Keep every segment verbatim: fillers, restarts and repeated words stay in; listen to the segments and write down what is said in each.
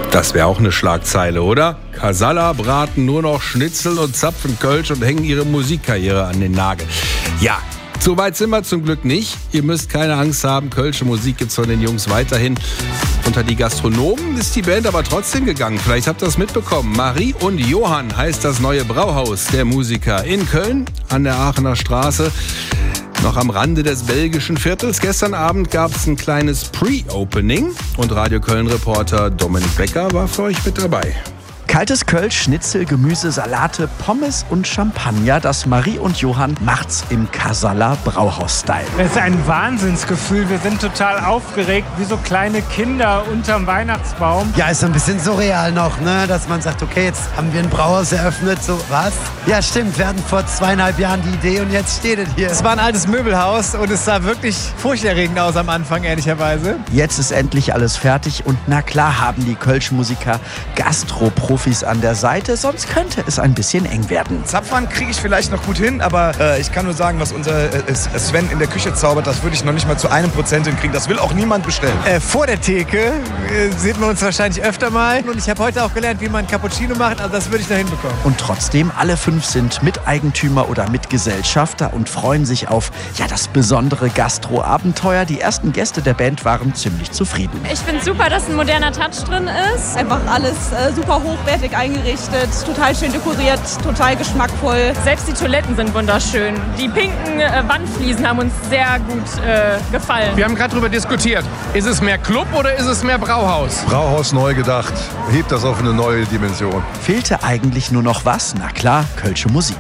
Das wäre auch eine Schlagzeile, oder? Casalla braten nur noch Schnitzel und zapfen Kölsch und hängen ihre Musikkarriere an den Nagel. Ja, so weit sind wir zum Glück nicht. Ihr müsst keine Angst haben, Kölsche Musik gibt's von den Jungs weiterhin. Unter die Gastronomen ist die Band aber trotzdem gegangen. Vielleicht habt ihr das mitbekommen. Marie und Johann heißt das neue Brauhaus der Musiker in Köln an der Aachener Straße. Noch am Rande des belgischen Viertels. Gestern Abend gab es ein kleines Pre-Opening und Radio Köln-Reporter Dominik Becker war für euch mit dabei. Kaltes Kölsch, Schnitzel, Gemüse, Salate, Pommes und Champagner. Das Marie und Johann macht's im Casalla Brauhaus-Style. Es ist ein Wahnsinnsgefühl. Wir sind total aufgeregt, wie so kleine Kinder unterm Weihnachtsbaum. Ja, ist so ein bisschen surreal noch, ne? Dass man sagt, okay, jetzt haben wir ein Brauhaus eröffnet. So, was? Ja, stimmt. Wir hatten vor zweieinhalb Jahren die Idee und jetzt steht es hier. Es war ein altes Möbelhaus und es sah wirklich furchterregend aus am Anfang, ehrlicherweise. Jetzt ist endlich alles fertig und na klar haben die Kölsch-Musiker Gastro-Profis an der Seite, sonst könnte es ein bisschen eng werden. Zapfern kriege ich vielleicht noch gut hin, aber äh, ich kann nur sagen, was unser äh, Sven in der Küche zaubert, das würde ich noch nicht mal zu einem Prozent hinkriegen. Das will auch niemand bestellen. Äh, vor der Theke äh, sieht man uns wahrscheinlich öfter mal. Und ich habe heute auch gelernt, wie man Cappuccino macht, also das würde ich noch hinbekommen. Und trotzdem, alle fünf sind Miteigentümer oder Mitgesellschafter und freuen sich auf ja, das besondere Gastro-Abenteuer. Die ersten Gäste der Band waren ziemlich zufrieden. Ich finde es super, dass ein moderner Touch drin ist. Einfach alles äh, super hochwertig eingerichtet, total schön dekoriert, total geschmackvoll. Selbst die Toiletten sind wunderschön. Die pinken äh, Wandfliesen haben uns sehr gut äh, gefallen. Wir haben gerade darüber diskutiert. Ist es mehr Club oder ist es mehr Brauhaus? Brauhaus neu gedacht. Hebt das auf eine neue Dimension. Fehlte eigentlich nur noch was? Na klar, Kölsche Musik.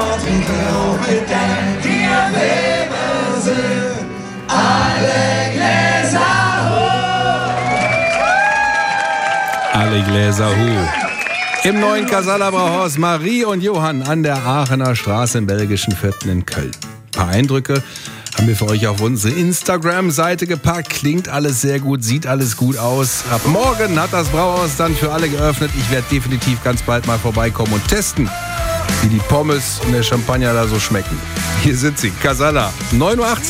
Alle Gläser hoch. Im neuen Casalla Brauhaus Marie und Johann an der Aachener Straße im belgischen Viertel in Köln. Ein paar Eindrücke haben wir für euch auf unsere Instagram-Seite gepackt. Klingt alles sehr gut, sieht alles gut aus. Ab morgen hat das Brauhaus dann für alle geöffnet. Ich werde definitiv ganz bald mal vorbeikommen und testen, wie die Pommes und der Champagner da so schmecken. Hier sind sie, Casalla, neun Uhr achtzehn.